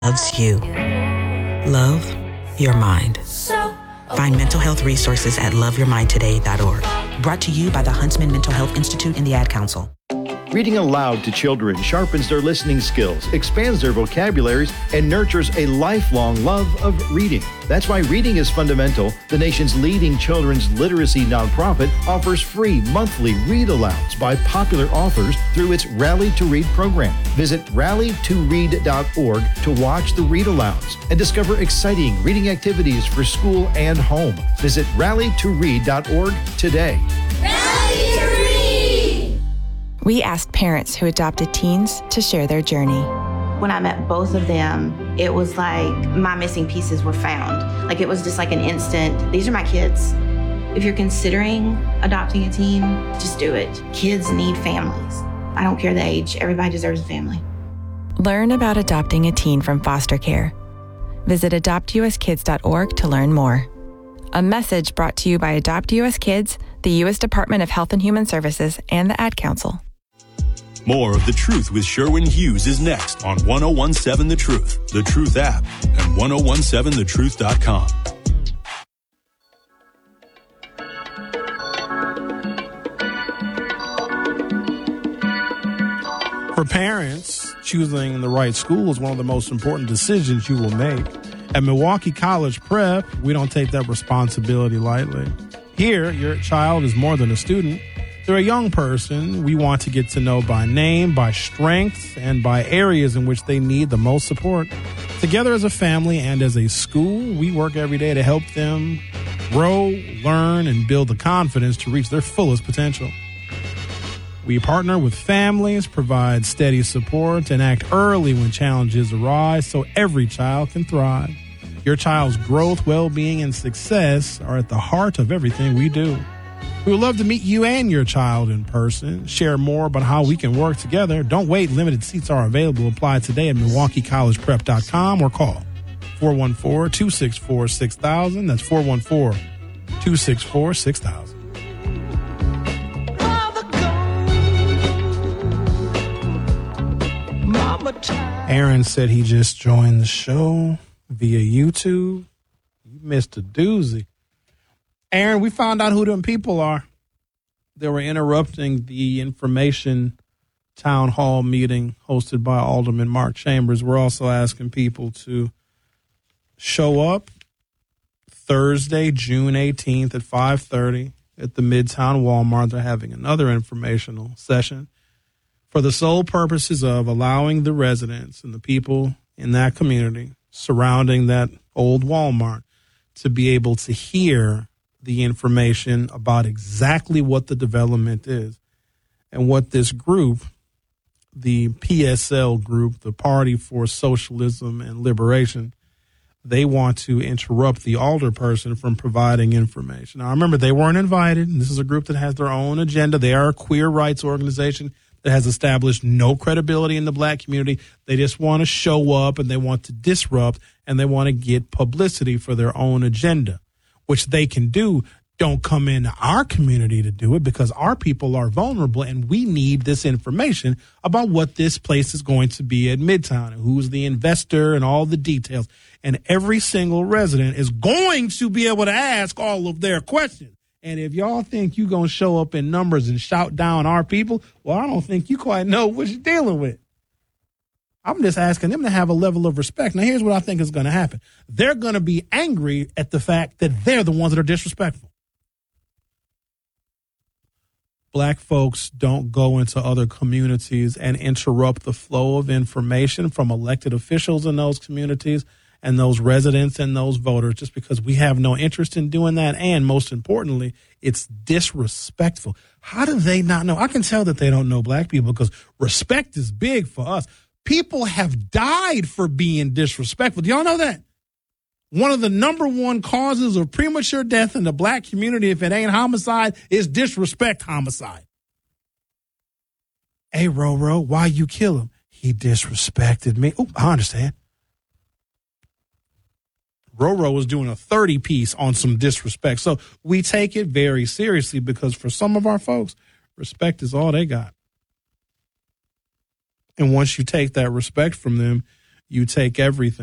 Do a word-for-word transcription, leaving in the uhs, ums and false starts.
loves you. Love your mind. Find mental health resources at love your mind today dot org. Brought to you by the Huntsman Mental Health Institute and the Ad Council. Reading aloud to children sharpens their listening skills, expands their vocabularies, and nurtures a lifelong love of reading. That's why Reading is Fundamental, the nation's leading children's literacy nonprofit, offers free monthly read-alouds by popular authors through its Rally to Read program. Visit rally to read dot org to watch the read-alouds and discover exciting reading activities for school and home. Visit rally to read dot org today. Rally to Read! We asked parents who adopted teens to share their journey. When I met both of them, it was like my missing pieces were found. Like it was just like an instant, these are my kids. If you're considering adopting a teen, just do it. Kids need families. I don't care the age, everybody deserves a family. Learn about adopting a teen from foster care. Visit adopt u s kids dot org to learn more. A message brought to you by Adopt U S Kids, the U S Department of Health and Human Services, and the Ad Council. More of The Truth with Sherwin Hughes is next on ten seventeen The Truth, The Truth app, and ten seventeen the truth dot com. For parents, choosing the right school is one of the most important decisions you will make. At Milwaukee College Prep, we don't take that responsibility lightly. Here, your child is more than a student. They're a young person we want to get to know by name, by strengths, and by areas in which they need the most support. Together as a family and as a school, we work every day to help them grow, learn, and build the confidence to reach their fullest potential. We partner with families, provide steady support, and act early when challenges arise so every child can thrive. Your child's growth, well-being, and success are at the heart of everything we do. We would love to meet you and your child in person, share more about how we can work together. Don't wait. Limited seats are available. Apply today at milwaukee college prep dot com or call four one four, two six four, six thousand. That's four one four, two six four, six thousand. Aaron said he just joined the show via YouTube. You missed a doozy. Aaron, we found out who them people are. They were interrupting the information town hall meeting hosted by Alderman Mark Chambers. We're also asking people to show up Thursday, June eighteenth at five thirty at the Midtown Walmart. They're having another informational session for the sole purposes of allowing the residents and the people in that community surrounding that old Walmart to be able to hear the information about exactly what the development is and what this group, the P S L group, the Party for Socialism and Liberation, they want to interrupt the alderperson from providing information. Now, remember, they weren't invited. This is a group that has their own agenda. They are a queer rights organization that has established no credibility in the black community. They just want to show up and they want to disrupt and they want to get publicity for their own agenda, which they can do. Don't come into our community to do it because our people are vulnerable and we need this information about what this place is going to be at Midtown and who's the investor and all the details. And every single resident is going to be able to ask all of their questions. And if y'all think you're going to show up in numbers and shout down our people, well, I don't think you quite know what you're dealing with. I'm just asking them to have a level of respect. Now, here's what I think is going to happen. They're going to be angry at the fact that they're the ones that are disrespectful. Black folks don't go into other communities and interrupt the flow of information from elected officials in those communities and those residents and those voters just because we have no interest in doing that. And most importantly, it's disrespectful. How do they not know? I can tell that they don't know black people because respect is big for us. People have died for being disrespectful. Do y'all know that? One of the number one causes of premature death in the black community, if it ain't homicide, is disrespect homicide. Hey, Roro, why you kill him? He disrespected me. Oh, I understand. Roro was doing a thirty piece on some disrespect. So we take it very seriously because for some of our folks, respect is all they got. And once you take that respect from them, you take everything.